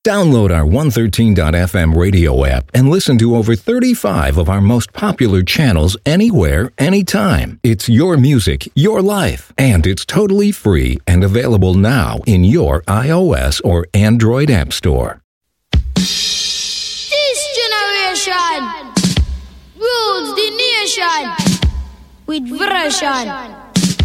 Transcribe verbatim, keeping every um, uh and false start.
Download our one thirteen dot f m radio app and listen to over thirty-five of our most popular channels anywhere, anytime. It's your music, your life, and it's totally free and available now in your iOS or Android app store. This generation rules the nation with version.